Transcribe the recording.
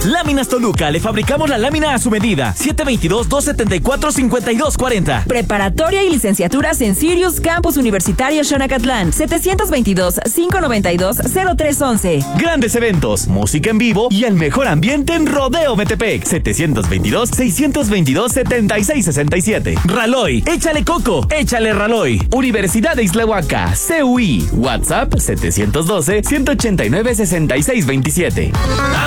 Láminas Toluca, le fabricamos la lámina a su medida. 722-274-5240. Preparatoria y licenciaturas en Sirius Campus Universitario Xonacatlán. 722-592-0311. Grandes eventos, música en vivo y el mejor ambiente en Rodeo Metepec. 722-622-7667. Raloy, échale coco, échale Raloy. Universidad de Islahuaca, CUI. WhatsApp 712-189-6627.